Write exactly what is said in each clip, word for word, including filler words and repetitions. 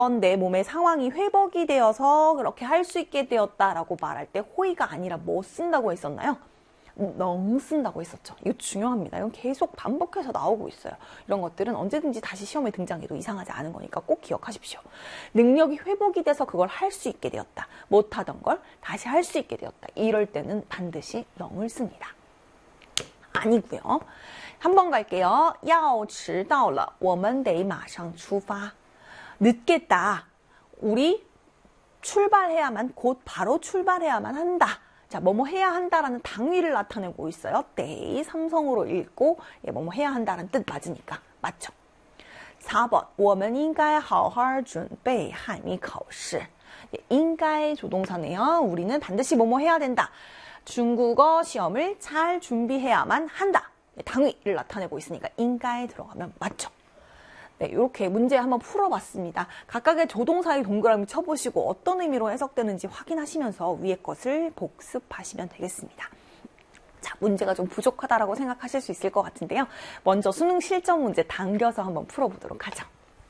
내 몸의 상황이 회복이 되어서 그렇게 할 수 있게 되었다라고 말할 때 호의가 아니라 뭐 쓴다고 했었나요? 능 쓴다고 했었죠. 이거 중요합니다. 이건 계속 반복해서 나오고 있어요. 이런 것들은 언제든지 다시 시험에 등장해도 이상하지 않은 거니까 꼭 기억하십시오. 능력이 회복이 돼서 그걸 할 수 있게 되었다. 못하던 걸 다시 할 수 있게 되었다. 이럴 때는 반드시 능을 씁니다. 아니고요. 한 번 갈게요. 要迟到了我们得马上出发. 늦겠다. 우리 출발해야만 곧 바로 출발해야만 한다. 자, 뭐뭐 해야 한다라는 당위를 나타내고 있어요. 때 삼성으로 읽고 예, 뭐뭐 해야 한다라는 뜻 맞으니까. 맞죠? 사 번. 我们应该好好准备汉语考试. 예, 应该 조동사네요. 우리는 반드시 뭐뭐 해야 된다. 중국어 시험을 잘 준비해야만 한다. 예, 당위를 나타내고 있으니까 应该 들어가면 맞죠? 네, 이렇게 문제 한번 풀어봤습니다. 각각의 조동사의 동그라미 쳐보시고 어떤 의미로 해석되는지 확인하시면서 위에 것을 복습하시면 되겠습니다. 자, 문제가 좀 부족하다라고 생각하실 수 있을 것 같은데요. 먼저 수능 실전 문제 당겨서 한번 풀어보도록 하죠.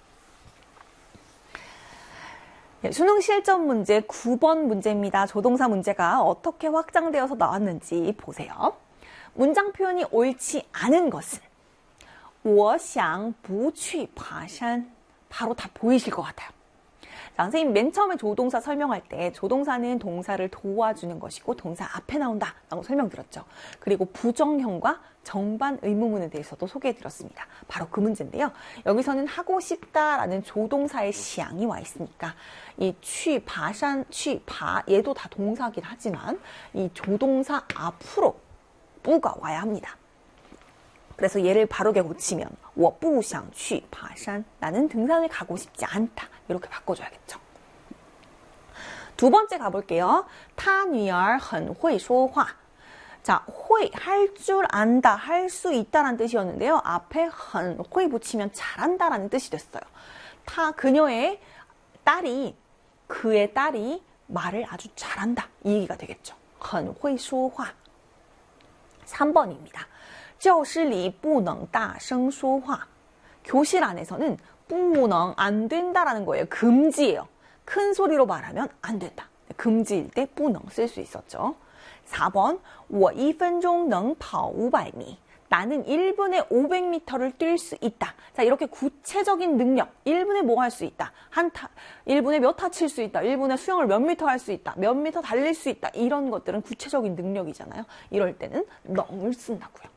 네, 수능 실전 문제 구 번 문제입니다. 조동사 문제가 어떻게 확장되어서 나왔는지 보세요. 문장 표현이 옳지 않은 것은 我想不去爬山. 바로 다 보이실 것 같아요. 자, 선생님 맨 처음에 조동사 설명할 때 조동사는 동사를 도와주는 것이고 동사 앞에 나온다 라고 설명드렸죠. 그리고 부정형과 정반 의문문에 대해서도 소개해드렸습니다. 바로 그 문제인데요. 여기서는 하고 싶다라는 조동사의 시양이 와 있으니까 이 취, 파산, 취, 파 얘도 다 동사긴 하지만 이 조동사 앞으로 뿌가 와야 합니다. 그래서 얘를 바르게 고치면 我不想去爬山. 나는 등산을 가고 싶지 않다. 이렇게 바꿔줘야겠죠. 두 번째 가볼게요. 他女儿很会说话. 자, 会, 할 줄 안다, 할 수 있다라는 뜻이었는데요. 앞에 很会 붙이면 잘한다라는 뜻이 됐어요. 타, 그녀의 딸이, 그의 딸이 말을 아주 잘한다. 이 얘기가 되겠죠. 很会说话. 삼 번입니다. 教室里不能大声说话. 교실 안에서는 不能 안 된다라는 거예요. 금지예요. 큰 소리로 말하면 안 된다. 금지일 때 不能 쓸 수 있었죠. 사 번. 我一分钟能跑五百米. 나는 일 분에 오백 미터를 뛸 수 있다. 자, 이렇게 구체적인 능력. 일 분에 뭐 할 수 있다. 한 타, 일 분에 몇 타 칠 수 있다. 일 분에 수영을 몇 미터 할 수 있다. 몇 미터 달릴 수 있다. 이런 것들은 구체적인 능력이잖아요. 이럴 때는 너를 쓴다고요.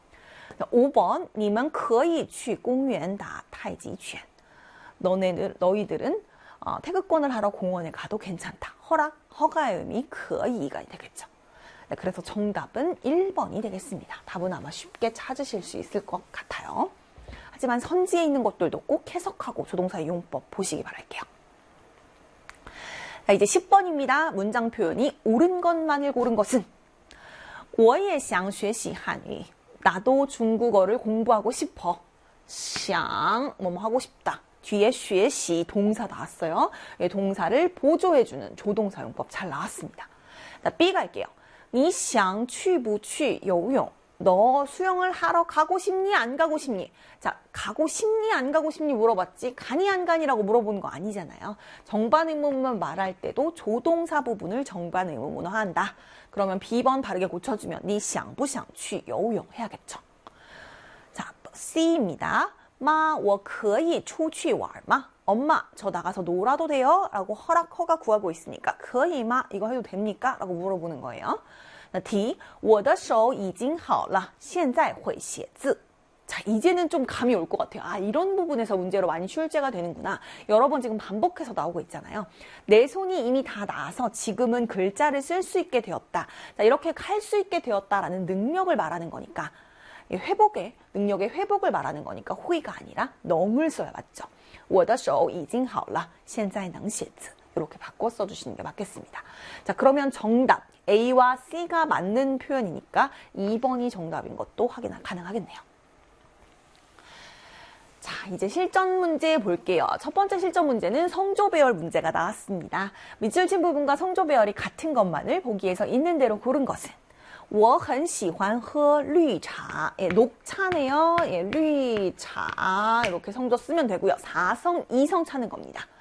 오 번. 你们可以去公园打太极拳. 너네들, 너희들은 어, 태극권을 하러 공원에 가도 괜찮다. 허락, 허가의 의미, 可以가 되겠죠. 네, 그래서 정답은 일 번이 되겠습니다. 답은 아마 쉽게 찾으실 수 있을 것 같아요. 하지만 선지에 있는 것들도 꼭 해석하고 조동사 이용법 보시기 바랄게요. 자, 이제 십 번입니다. 문장 표현이 옳은 것만을 고른 것은 我也想学习汉语. 나도 중국어를 공부하고 싶어. 想 뭐뭐 하고 싶다. 뒤에 学习 동사 나왔어요. 예, 동사를 보조해주는 조동사용법 잘 나왔습니다. 자, B 갈게요. 你想去不去游泳? 너 수영을 하러 가고 싶니? 안 가고 싶니? 자, 가고 싶니? 안 가고 싶니? 물어봤지 가니 안 가니라고 물어보는 거 아니잖아요. 정반 의문문 말할 때도 조동사 부분을 정반 의문문화한다. 그러면 B번 바르게 고쳐주면 你想不想去游泳 해야겠죠. 자, C입니다. 妈,我可以出去玩吗? 엄마, 저 나가서 놀아도 돼요? 라고 허락, 허가 구하고 있으니까 可以吗? 이거 해도 됩니까? 라고 물어보는 거예요. D, 我的手已经好了,现在会写字. 자, 이제는 좀 감이 올 것 같아요. 아, 이런 부분에서 문제로 많이 출제가 되는구나. 여러 번 지금 반복해서 나오고 있잖아요. 내 손이 이미 다 나아서 지금은 글자를 쓸 수 있게 되었다. 자, 이렇게 할 수 있게 되었다라는 능력을 말하는 거니까 회복의, 능력의 회복을 말하는 거니까 호의가 아니라 능을 써야 맞죠. 我的手已经好了,现在能写字. 이렇게 바꿔 써주시는 게 맞겠습니다. 자, 그러면 정답 A와 C가 맞는 표현이니까 이 번이 정답인 것도 확인 가능하겠네요. 자, 이제 실전 문제 볼게요. 첫 번째 실전 문제는 성조 배열 문제가 나왔습니다. 밑줄 친 부분과 성조 배열이 같은 것만을 보기에서 있는 대로 고른 것은 我很喜欢喝绿茶. 예, 녹차네요. 예, 绿茶 이렇게 성조 쓰면 되고요. 사성, 이성 차는 겁니다.